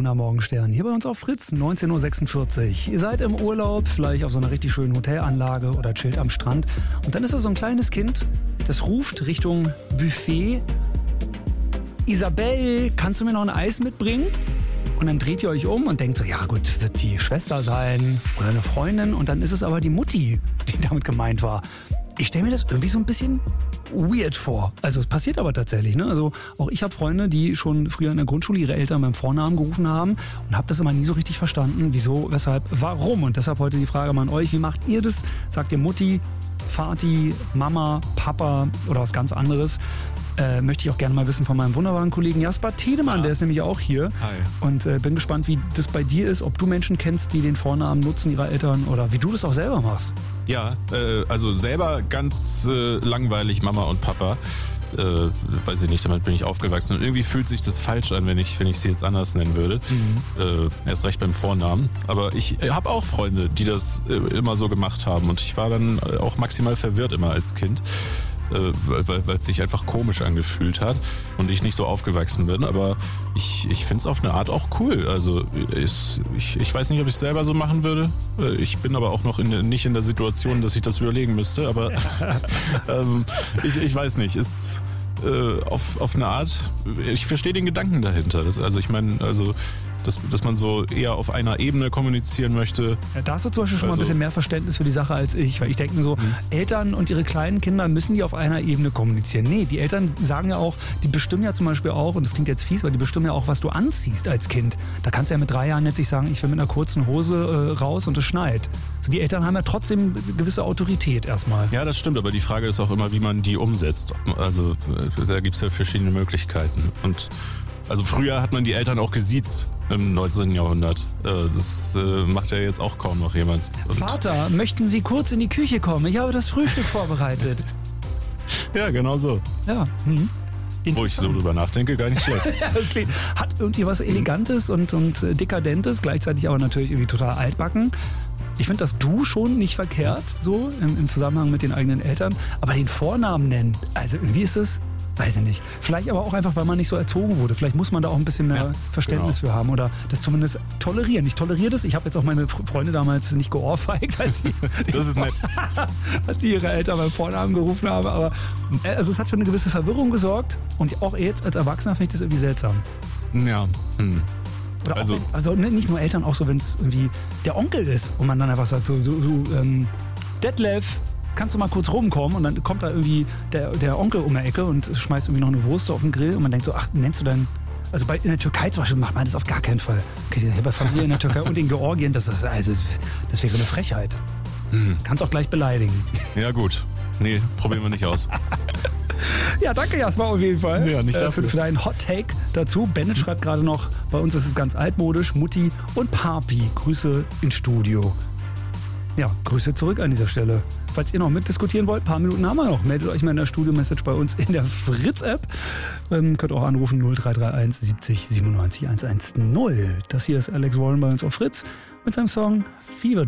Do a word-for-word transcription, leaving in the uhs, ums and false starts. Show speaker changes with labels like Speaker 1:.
Speaker 1: Kölner Morgenstern. Hier bei uns auf Fritz, neunzehn Uhr sechsundvierzig. Ihr seid im Urlaub, vielleicht auf so einer richtig schönen Hotelanlage oder chillt am Strand. Und dann ist da so ein kleines Kind, das ruft Richtung Buffet: Isabel, kannst du mir noch ein Eis mitbringen? Und dann dreht ihr euch um und denkt so, ja gut, wird die Schwester sein oder eine Freundin. Und dann ist es aber die Mutti, die damit gemeint war. Ich stelle mir das irgendwie so ein bisschen weird vor. Also es passiert aber tatsächlich. Ne? Also auch ich habe Freunde, die schon früher in der Grundschule ihre Eltern beim Vornamen gerufen haben und habe das immer nie so richtig verstanden. Wieso, weshalb, warum? Und deshalb heute die Frage mal an euch. Wie macht ihr das? Sagt ihr Mutti, Vati, Mama, Papa oder was ganz anderes? Äh, möchte ich auch gerne mal wissen von meinem wunderbaren Kollegen Jasper Tiedemann, ja. Der ist nämlich auch hier.
Speaker 2: Hi.
Speaker 1: Und äh, bin gespannt, wie das bei dir ist, ob du Menschen kennst, die den Vornamen nutzen ihrer Eltern oder wie du das auch selber machst.
Speaker 2: Ja, äh, also selber ganz äh, langweilig Mama und Papa. Äh, weiß ich nicht, damit bin ich aufgewachsen. Und irgendwie fühlt sich das falsch an, wenn ich, wenn ich sie jetzt anders nennen würde. Mhm. Äh, erst recht beim Vornamen. Aber ich äh, habe auch Freunde, die das äh, immer so gemacht haben. Und ich war dann äh, auch maximal verwirrt immer als Kind. Weil, weil es sich einfach komisch angefühlt hat und ich nicht so aufgewachsen bin. Aber ich, ich finde es auf eine Art auch cool. Also ich, ich, ich weiß nicht, ob ich es selber so machen würde. Ich bin aber auch noch in, nicht in der Situation, dass ich das überlegen müsste. Aber ähm, ich, ich weiß nicht. Ist äh, auf, auf eine Art, ich verstehe den Gedanken dahinter. Das, also ich meine, also Dass, dass man so eher auf einer Ebene kommunizieren möchte.
Speaker 1: Ja, da hast du zum Beispiel schon
Speaker 2: also,
Speaker 1: mal ein bisschen mehr Verständnis für die Sache als ich, weil ich denke mir so, mhm. Eltern und ihre kleinen Kinder müssen die auf einer Ebene kommunizieren. Nee, die Eltern sagen ja auch, die bestimmen ja zum Beispiel auch, und das klingt jetzt fies, aber die bestimmen ja auch, was du anziehst als Kind. Da kannst du ja mit drei Jahren jetzt nicht sagen, ich will mit einer kurzen Hose äh, raus und es schneit. Also die Eltern haben ja trotzdem eine gewisse Autorität erstmal.
Speaker 2: Ja, das stimmt, aber die Frage ist auch immer, wie man die umsetzt. Also da gibt es ja verschiedene Möglichkeiten. Und also früher hat man die Eltern auch gesiezt im neunzehnten Jahrhundert. Das macht ja jetzt auch kaum noch jemand. Und
Speaker 1: Vater, möchten Sie kurz in die Küche kommen? Ich habe das Frühstück vorbereitet.
Speaker 2: Ja, genau so.
Speaker 1: Ja. Mhm.
Speaker 2: Wo ich so drüber nachdenke, gar nicht schlecht.
Speaker 1: Ja, das klingt, hat irgendwie was Elegantes und, und Dekadentes, gleichzeitig aber natürlich irgendwie total altbacken. Ich finde das Du schon nicht verkehrt, so im, im Zusammenhang mit den eigenen Eltern, aber den Vornamen nennen, also irgendwie ist das, weiß ich nicht. Vielleicht aber auch einfach, weil man nicht so erzogen wurde. Vielleicht muss man da auch ein bisschen mehr ja, Verständnis genau. für haben oder das zumindest tolerieren. Ich toleriere das. Ich habe jetzt auch meine Freunde damals nicht geohrfeigt, als sie,
Speaker 2: das ist nett.
Speaker 1: als sie ihre Eltern beim Vornamen gerufen haben. Aber also es hat für eine gewisse Verwirrung gesorgt und auch jetzt als Erwachsener finde ich das irgendwie seltsam.
Speaker 2: Ja. Hm.
Speaker 1: Oder
Speaker 2: also,
Speaker 1: wenn, also nicht nur Eltern, auch so, wenn es irgendwie der Onkel ist und man dann einfach sagt, so, so, so ähm, Detlef, kannst du mal kurz rumkommen? Und dann kommt da irgendwie der, der Onkel um die Ecke und schmeißt irgendwie noch eine Wurst auf den Grill und man denkt so, ach, nennst du dann, also bei, in der Türkei zum Beispiel macht man das auf gar keinen Fall. Okay, ich habe bei Familie in der Türkei und in Georgien, das ist, also, das wäre eine Frechheit. Hm. Kannst auch gleich beleidigen.
Speaker 2: Ja gut, nee, probieren wir nicht aus.
Speaker 1: Ja, danke Jasper auf jeden Fall
Speaker 2: ja, nicht
Speaker 1: äh, für, für deinen Hot Take dazu. Bennett schreibt gerade noch, bei uns ist es ganz altmodisch, Mutti und Papi. Grüße ins Studio. Ja, Grüße zurück an dieser Stelle. Falls ihr noch mitdiskutieren wollt, ein paar Minuten haben wir noch. Meldet euch mal in der Studio-Message bei uns in der Fritz-App. Ähm, könnt auch anrufen null drei drei eins siebzig siebenundneunzig hundertzehn. Das hier ist Alex Warren bei uns auf Fritz mit seinem Song Fever